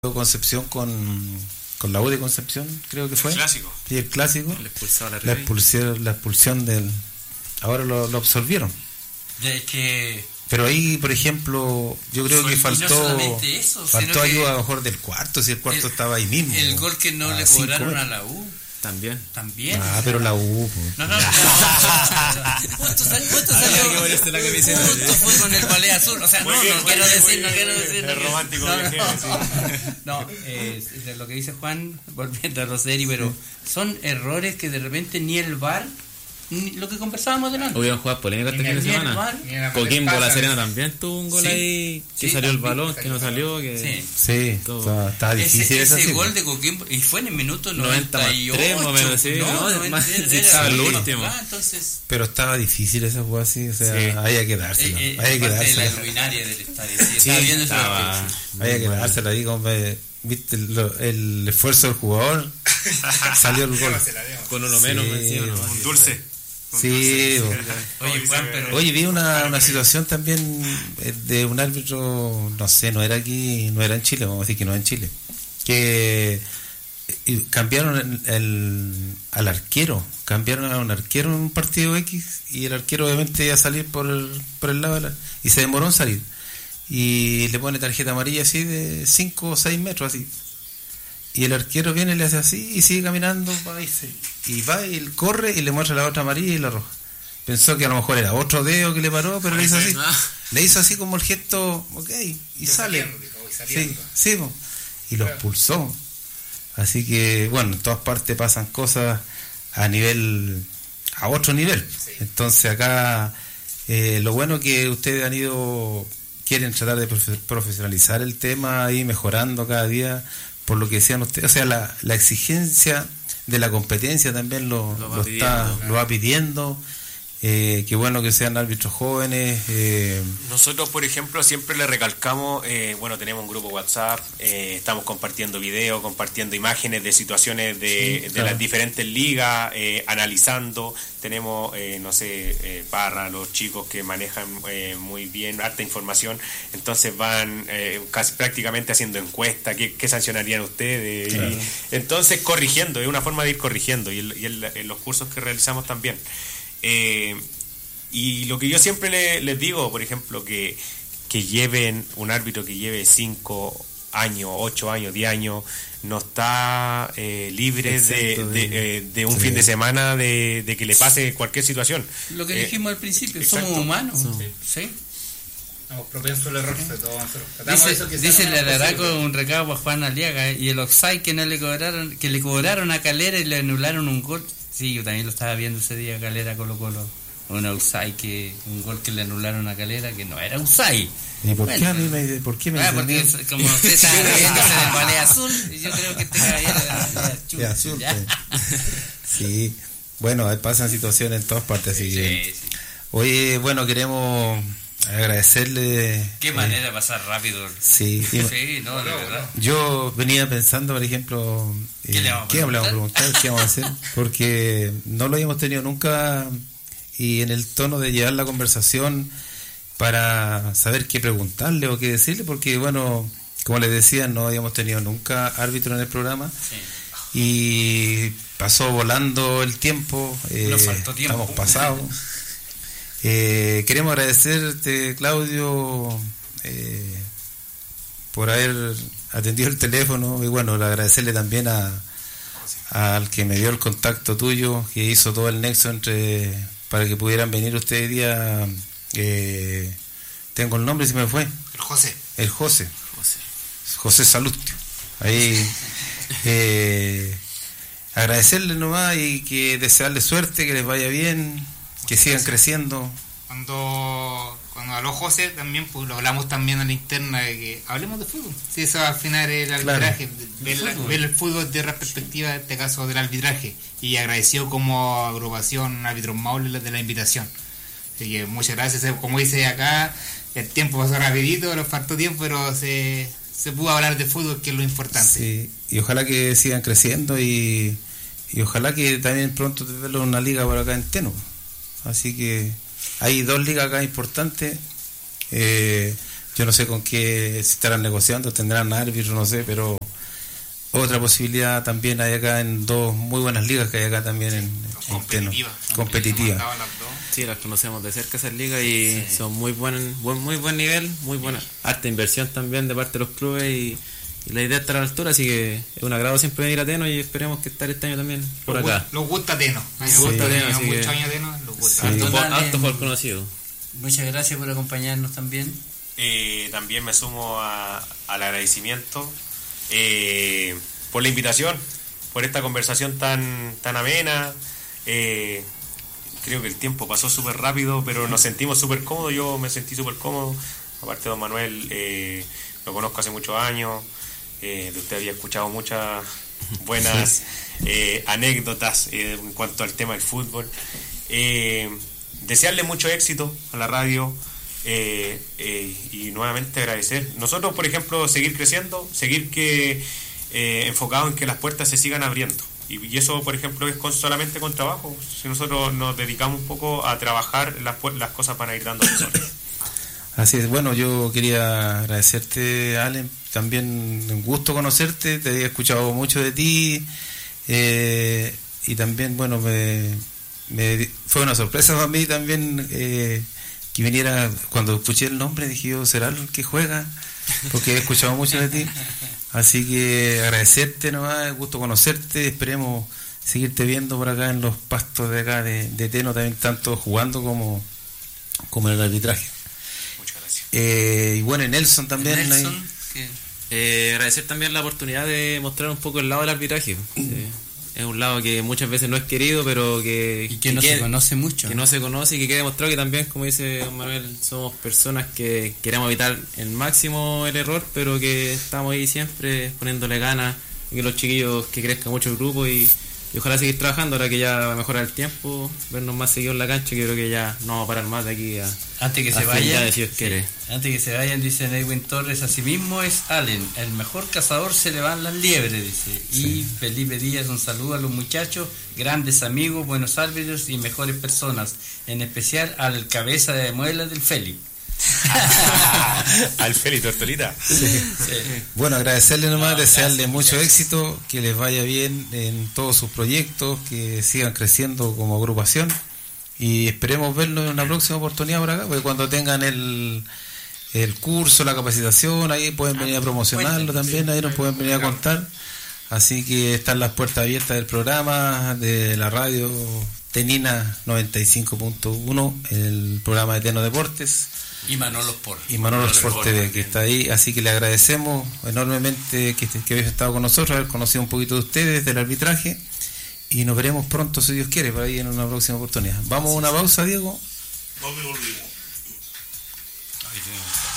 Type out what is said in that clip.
Concepción con la U de Concepción, creo que fue. El clásico. Sí, el clásico. La expulsión del... Ahora lo absorbieron. Es que... Pero ahí, por ejemplo, yo creo que faltó ayuda a lo mejor del cuarto, si el cuarto estaba ahí mismo. El gol que no le cobraron a la U. También. Pero la U. No. Justo salió. Justo fue con el ballet azul. O sea, no quiero decir. Es romántico. No, de lo que dice Juan, volviendo a lo serio, pero son errores que de repente ni el VAR, ni lo que conversábamos delante. Hubieron jugadas polémicas este fin de semana. Coquimbo La Serena también tuvo un gol ahí, que salió el balón, que no salió. Sí, estaba difícil ese gol de Coquimbo, y fue en el minuto 98. Estaba el último. Entonces, pero estaba difícil esa jugada así, o sea, había que dársela. La luminaria del estadio. Estaba viendo eso. Había que dársela ahí, viste el esfuerzo del jugador, salió el gol. Con uno menos, un dulce. Sí, Oye, vi una situación también de un árbitro, no sé, no era en Chile, vamos a decir que no era en Chile, que cambiaron al arquero, cambiaron a un arquero en un partido X, y el arquero obviamente iba a salir por el lado y se demoró en salir, y le pone tarjeta amarilla así de 5 o 6 metros así. Y el arquero viene, le hace así y sigue caminando, y va y él corre y le muestra la otra amarilla y la roja. Pensó que a lo mejor era otro dedo que le paró, pero le hizo así. Le hizo así como el gesto, y sale. Sí, y lo expulsó. Así que, bueno, en todas partes pasan cosas a otro nivel. Entonces acá, lo bueno que ustedes quieren tratar de profesionalizar el tema y mejorando cada día. Por lo que decían ustedes, o sea, la exigencia de la competencia también lo va pidiendo. Qué bueno que sean árbitros jóvenes. Nosotros, por ejemplo, siempre le recalcamos, tenemos un grupo WhatsApp, estamos compartiendo videos, compartiendo imágenes de situaciones de las diferentes ligas, analizando. Tenemos, Parra, los chicos que manejan muy bien, harta información, entonces van casi prácticamente haciendo encuestas, ¿qué sancionarían ustedes? Claro. Y entonces corrigiendo, es una forma de ir corrigiendo, y en los cursos que realizamos también. Y lo que yo siempre les digo, por ejemplo, que lleven un árbitro que lleve 5 años, 8 años, 10 años, no está libre de un fin de semana de que le pase cualquier situación. Lo que dijimos al principio, somos humanos. Sí. Estamos propensos al error de todos nosotros. Dice el Araraco un recado a Juan Aliaga, y el offside que le cobraron a Calera y le anularon un gol. Sí, yo también lo estaba viendo ese día, Calera Colo-Colo. Un offside, un gol que le anularon a Calera, que no era offside. ¿Y por qué a mí por qué me dicen porque eso? como usted está viéndose del ballet azul, yo creo que este caballero de azul. Sí, bueno, pasan situaciones en todas partes. Así que, sí. Oye, bueno, queremos agradecerle. Qué manera de pasar rápido. Sí, de verdad. Yo venía pensando, por ejemplo, ¿qué vamos a preguntar? ¿Qué vamos a hacer? Porque no lo habíamos tenido nunca, y en el tono de llevar la conversación para saber qué preguntarle o qué decirle, porque bueno, como les decía, no habíamos tenido nunca árbitro en el programa. Sí. Y pasó volando el tiempo. Nos faltó tiempo. Estamos pasados. Queremos agradecerte, Claudio, por haber atendido el teléfono, y bueno, agradecerle también al que me dio el contacto tuyo, que hizo todo el nexo para que pudieran venir ustedes día. Tengo el nombre, si me fue. El José Salustio. Ahí agradecerle nomás y que desearle suerte, que les vaya bien, que sigan creciendo. Cuando habló José también, pues lo hablamos también a la interna de que hablemos de fútbol. Sí, eso al final es el arbitraje, ver el fútbol desde la perspectiva, en este caso, del arbitraje. Y agradeció como agrupación Árbitros Maule de la invitación. Así que muchas gracias. Como dice acá, el tiempo pasó rapidito, nos faltó tiempo, pero se pudo hablar de fútbol, que es lo importante. Sí, y ojalá que sigan creciendo y ojalá que también pronto te vean una liga por acá en Teno. Así que hay 2 ligas acá importantes. Yo no sé con qué se estarán negociando, tendrán árbitros, no sé, pero otra posibilidad también hay acá en dos muy buenas ligas que hay acá también en competitiva. Sí, las conocemos de cerca esas ligas y son muy buen nivel, muy buena harta inversión también de parte de los clubes y la idea es estar a la altura, así que es un agrado siempre venir a Teno y esperemos que estar este año también por acá. Nos gusta Teno. Muchos años Teno, nos gusta. Harto por conocido. Muchas gracias por acompañarnos también. También me sumo al agradecimiento por la invitación, por esta conversación tan amena. Creo que el tiempo pasó súper rápido, pero nos sentimos súper cómodos. Yo me sentí súper cómodo. Aparte, don Manuel, lo conozco hace muchos años. De usted había escuchado muchas buenas anécdotas en cuanto al tema del fútbol. Desearle mucho éxito a la radio y nuevamente agradecer. Nosotros, por ejemplo, seguir creciendo, seguir enfocado en que las puertas se sigan abriendo. Y eso, por ejemplo, es solamente con trabajo. Si nosotros nos dedicamos un poco a trabajar, las cosas van a ir dando solas. Así es, bueno, yo quería agradecerte, Allen, también un gusto conocerte, te había escuchado mucho de ti y también, bueno, fue una sorpresa para mí también que viniera, cuando escuché el nombre dije yo, ¿será el que juega? Porque he escuchado mucho de ti. Así que agradecerte nomás, gusto conocerte, esperemos seguirte viendo por acá en los pastos de acá de Teno, también tanto jugando como en el arbitraje. Muchas gracias. Y bueno, Nelson también. Agradecer también la oportunidad de mostrar un poco el lado del arbitraje. Es un lado que muchas veces no es querido, pero que no se conoce mucho. Que no se conoce y que queda demostrado que también, como dice don Manuel, somos personas que queremos evitar el máximo el error, pero que estamos ahí siempre poniéndole ganas y que los chiquillos que crezca mucho el grupo y ojalá seguir trabajando ahora que ya va a mejorar el tiempo, vernos más seguidos en la cancha, que creo que ya no vamos a parar más de aquí antes que se vayan. Si Dios quiere. Antes que se vayan, dice Edwin Torres, asimismo es Allen, el mejor cazador se le van las liebres, dice. Sí. Y Felipe Díaz, un saludo a los muchachos, grandes amigos, buenos árbitros y mejores personas, en especial al cabeza de muelas del Félix. Al Félix Tortolita. Sí. Bueno, agradecerle nomás, desearle mucho éxito, que les vaya bien en todos sus proyectos, que sigan creciendo como agrupación y esperemos verlo en una próxima oportunidad por acá, porque cuando tengan el curso, la capacitación, ahí pueden venir a promocionarlo también, ahí nos pueden venir a contar. Así que están las puertas abiertas del programa de la radio Tenina 95.1, el programa de Teno Deportes. Y Manolo Sport. Y Manolo Sport TV, que está ahí. Así que le agradecemos enormemente que habéis estado con nosotros, haber conocido un poquito de ustedes, del arbitraje. Y nos veremos pronto, si Dios quiere, por ahí en una próxima oportunidad. Vamos a una pausa, Diego. No me olvido.